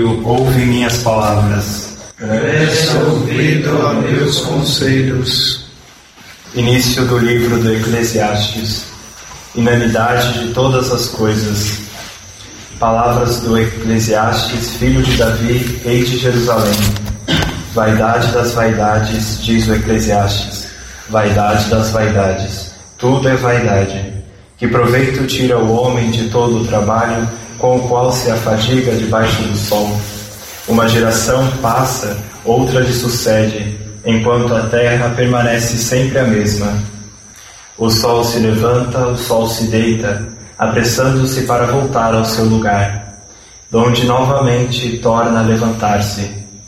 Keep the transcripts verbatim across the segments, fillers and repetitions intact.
Ouve minhas palavras. Presta ouvido a meus conselhos. Início do livro do Eclesiastes. Inanidade de todas as coisas. Palavras do Eclesiastes, filho de Davi, rei de Jerusalém. Vaidade das vaidades, diz o Eclesiastes. Vaidade das vaidades. Tudo é vaidade. Que proveito tira o homem de todo o trabalho com o qual se afadiga debaixo do sol? Uma geração passa, outra lhe sucede, enquanto a terra permanece sempre a mesma. O sol se levanta, o sol se deita, apressando-se para voltar ao seu lugar, donde novamente torna a levantar-se.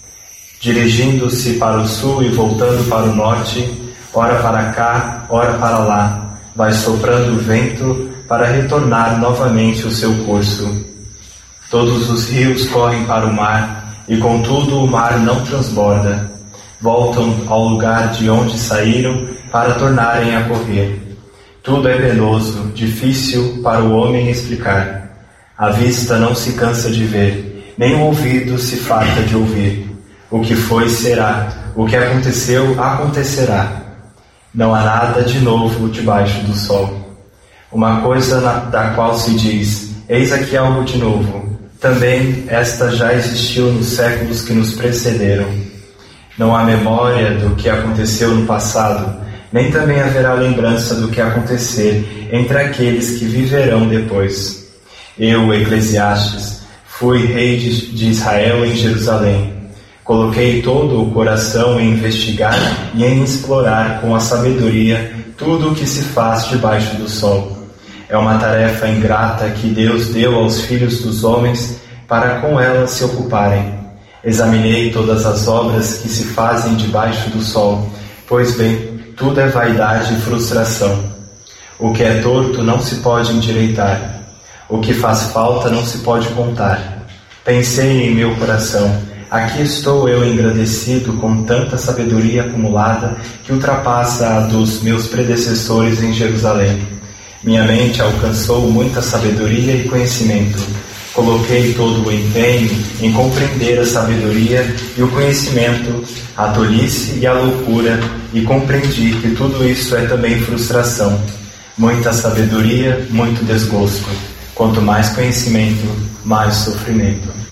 Dirigindo-se para o sul e voltando para o norte, ora para cá, ora para lá, vai soprando o vento para retornar novamente o seu curso. Todos os rios correm para o mar, e contudo o mar não transborda. Voltam ao lugar de onde saíram para tornarem a correr. Tudo é penoso, difícil para o homem explicar. A vista não se cansa de ver, nem o ouvido se farta de ouvir. O que foi, será. O que aconteceu, acontecerá. Não há nada de novo debaixo do sol. Uma coisa na, da qual se diz, eis aqui algo de novo. Também esta já existiu nos séculos que nos precederam. Não há memória do que aconteceu no passado, nem também haverá lembrança do que acontecer entre aqueles que viverão depois. Eu, Eclesiastes, fui rei de, de Israel em Jerusalém. Coloquei todo o coração em investigar e em explorar com a sabedoria tudo o que se faz debaixo do sol. É uma tarefa ingrata que Deus deu aos filhos dos homens para com ela se ocuparem. Examinei todas as obras que se fazem debaixo do sol, pois bem, tudo é vaidade e frustração. O que é torto não se pode endireitar. O que faz falta não se pode contar. Pensei em meu coração, aqui estou eu engrandecido com tanta sabedoria acumulada que ultrapassa a dos meus predecessores em Jerusalém. Minha mente alcançou muita sabedoria e conhecimento. Coloquei todo o empenho em compreender a sabedoria e o conhecimento, a tolice e a loucura, e compreendi que tudo isso é também frustração. Muita sabedoria, muito desgosto. Quanto mais conhecimento, mais sofrimento.